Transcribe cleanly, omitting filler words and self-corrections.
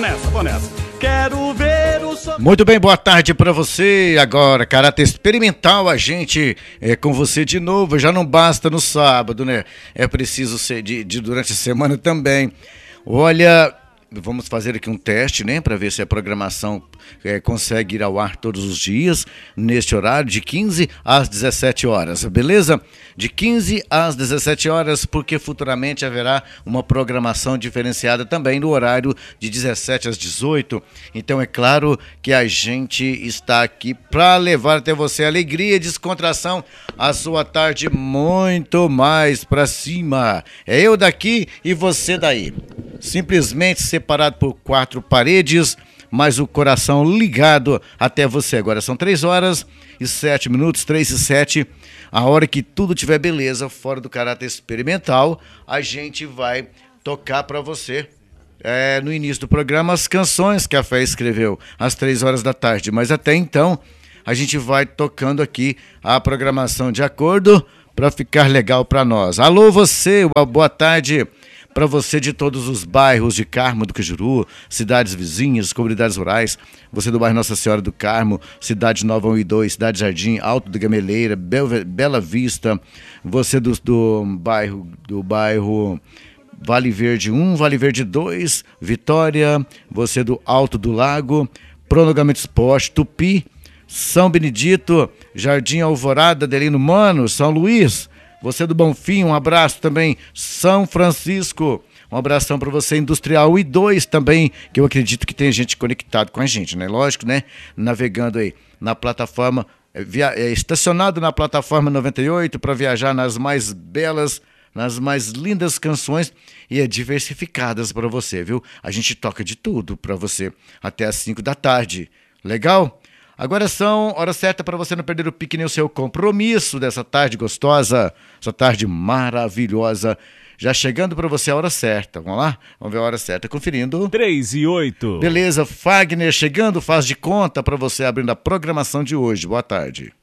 vou nessa. Quero ver o sol. Muito bem, boa tarde pra você. Agora, caráter experimental, a gente é com você de novo. Já não basta no sábado, né? É preciso ser durante a semana também. Olha, vamos fazer aqui um teste, né? Para ver se a programação consegue ir ao ar todos os dias, neste horário, de 15 às 17 horas, beleza? De 15 às 17 horas, porque futuramente haverá uma programação diferenciada também no horário de 17 às 18. Então é claro que a gente está aqui para levar até você alegria, descontração, a sua tarde muito mais para cima. É eu daqui e você daí. Simplesmente separado por 4 paredes, mas o coração ligado até você. Agora são 3h07, 3h07. A hora que tudo tiver beleza, fora do caráter experimental, a gente vai tocar para você no início do programa as canções que a Fé escreveu às 3h da tarde. Mas até então, a gente vai tocando aqui a programação de acordo para ficar legal para nós. Alô você, uma boa tarde para você de todos os bairros de Carmo do Cajuru, cidades vizinhas, comunidades rurais, você do bairro Nossa Senhora do Carmo, Cidade Nova 1 e 2, Cidade Jardim, Alto da Gameleira, Bela Vista, você do bairro Vale Verde 1, Vale Verde 2, Vitória, você do Alto do Lago, Prolongamento Esporte, Tupi, São Benedito, Jardim Alvorada, Adelino Mano, São Luís, você do Bonfim, um abraço também, São Francisco, um abração para você, Industrial e 2 também, que eu acredito que tem gente conectado com a gente, né? Lógico, né? Navegando aí na plataforma, estacionado na plataforma 98 para viajar nas mais belas, nas mais lindas canções e diversificadas para você, viu? A gente toca de tudo para você até às 5 da tarde, legal? Agora são hora certa para você não perder o pique nem o seu compromisso dessa tarde gostosa, essa tarde maravilhosa. Já chegando para você a hora certa. Vamos lá? Vamos ver a hora certa. Conferindo. 3h08. Beleza, Fagner chegando, faz de conta para você abrindo a programação de hoje. Boa tarde.